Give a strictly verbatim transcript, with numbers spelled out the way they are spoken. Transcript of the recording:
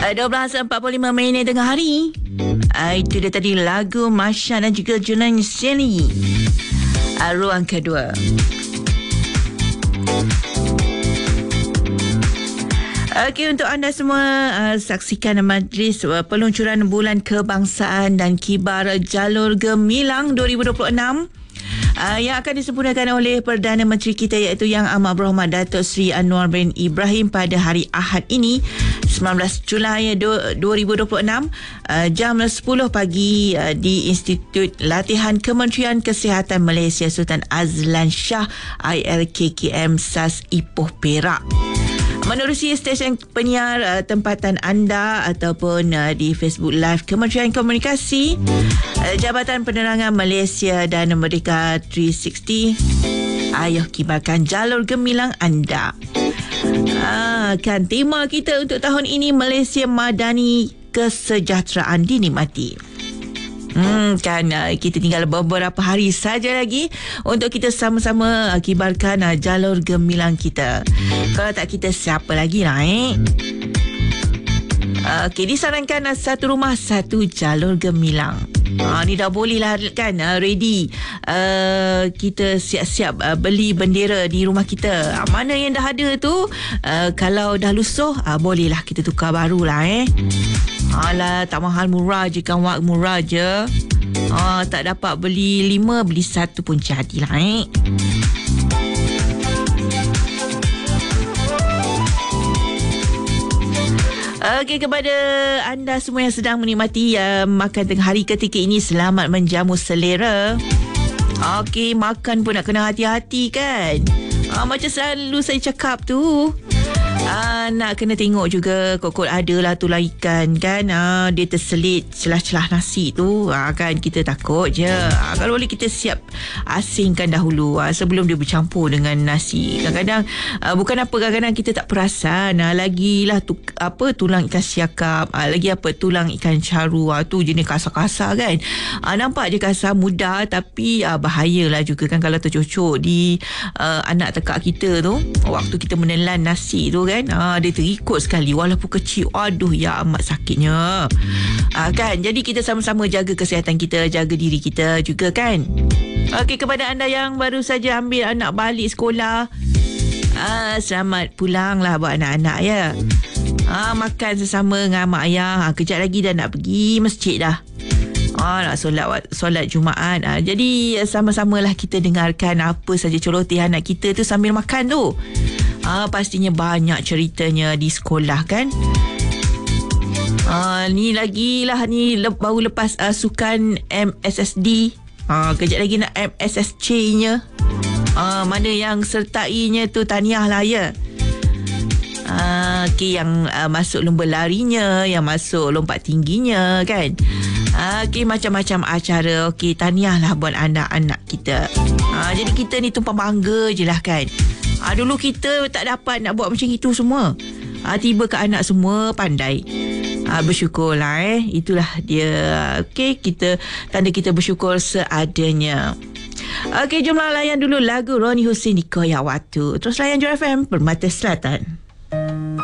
dua belas empat puluh lima minit tengah hari. Uh, itu dia tadi lagu Masya dan juga Junan Seli. Uh, ruang kedua. Okey, untuk anda semua uh, saksikan majlis uh, peluncuran Bulan Kebangsaan dan Kibar Jalur Gemilang dua ribu dua puluh enam. Uh, yang akan disempurnakan oleh Perdana Menteri kita iaitu Yang Amat Berhormat Datuk Seri Anwar bin Ibrahim pada hari Ahad ini sembilan belas Julai dua ribu dua puluh enam uh, jam sepuluh pagi uh, di Institut Latihan Kementerian Kesihatan Malaysia Sultan Azlan Shah I L K K M S A S Ipoh Perak. Menerusi stesen penyiar uh, tempatan anda ataupun uh, di Facebook Live Kementerian Komunikasi, uh, Jabatan Penerangan Malaysia dan Merdeka tiga enam nol, ayo kibarkan jalur gemilang anda. Ah, kan tema kita untuk tahun ini Malaysia Madani, kesejahteraan dinikmati. Hmm, kan uh, kita tinggal beberapa hari saja lagi untuk kita sama-sama uh, kibarkan uh, jalur gemilang kita. Kalau tak kita siapa lagi lah eh. Uh, okay, disarankan uh, satu rumah satu jalur gemilang. Uh, ni dah boleh lah kan, uh, ready. Uh, kita siap-siap uh, beli bendera di rumah kita. Uh, mana yang dah ada tu, uh, kalau dah lusuh, uh, bolehlah kita tukar baru lah eh. Alah, tak mahal, murah je kan, wak murah je. Ah, tak dapat beli lima, beli satu pun jadilah eh. Okey, kepada anda semua yang sedang menikmati uh, makan tengah hari ketika ini, selamat menjamu selera. Okey, makan pun nak kena hati-hati kan. Ah, macam selalu saya cakap tu. Ah, nak kena tengok juga kot-kot adalah tulang ikan kan, ah, dia terselit celah-celah nasi tu, ah, kan kita takut je. Ah, kalau boleh kita siap asingkan dahulu ah, sebelum dia bercampur dengan nasi. Kadang-kadang ah, bukan apa, kadang-kadang kita tak perasan, ah, lagilah tu, apa tulang ikan siakap, ah, lagi apa tulang ikan caru, ah, tu jenis kasar-kasar kan. Ah, nampak je kasar mudah tapi ah, bahayalah juga kan kalau tercocok di ah, anak tekak kita tu waktu kita menelan nasi tu kan. Ha, dia terikut sekali walaupun kecil. Aduh, ya amat sakitnya. Ha, kan? Jadi kita sama-sama jaga kesihatan kita, jaga diri kita juga kan. Okey, kepada anda yang baru saja ambil anak balik sekolah, ha, selamat pulang lah buat anak-anak ya. Ha, makan sesama dengan mak ayah. Ha, kejap lagi dah nak pergi masjid dah. Ah, nak solat solat Jumaat. Ah, jadi sama-samalah kita dengarkan apa saja celoteh anak kita tu sambil makan tu. Ah, pastinya banyak ceritanya di sekolah kan. Ah, ni lagi lah ni le- baru lepas uh, sukan M S S D. Ah, kejap lagi nak M S S C-nya. Ah, mana yang sertainya tu tahniah lah ya. Ah, okay, yang uh, masuk lomba larinya, yang masuk lompat tingginya kan. Okey, macam-macam acara. Okey, tahniah lah buat anak-anak kita. Ha, jadi kita ni tumpang bangga je lah kan. Ha, dulu kita tak dapat nak buat macam itu semua. Ha, tiba ke anak semua pandai. Ha, bersyukurlah eh. Itulah dia. Okey, kita tanda kita bersyukur seadanya. Okey, jomlah layan dulu lagu Roni Husin di Koyak Watu. Terus layan Jura F M Permata Selatan.